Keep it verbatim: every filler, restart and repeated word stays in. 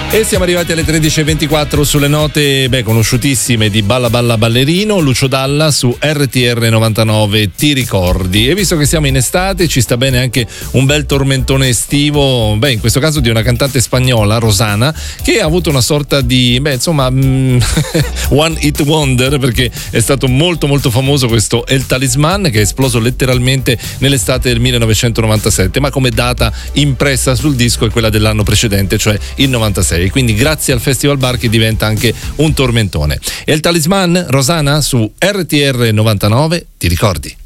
E siamo arrivati alle tredici e ventiquattro sulle note beh, conosciutissime di Balla Balla Ballerino, Lucio Dalla su R T R novantanove, Ti ricordi? E visto che siamo in estate ci sta bene anche un bel tormentone estivo, beh in questo caso di una cantante spagnola, Rosana, che ha avuto una sorta di, beh insomma mm, one hit wonder, perché è stato molto molto famoso questo El Talisman, che è esploso letteralmente nell'estate del millenovecentonovantasette, ma come data impressa sul disco è quella dell'anno precedente, cioè il novantasei. Quindi grazie al Festival Bar che diventa anche un tormentone. E il Talisman, Rosana su R T R novantanove, Ti ricordi?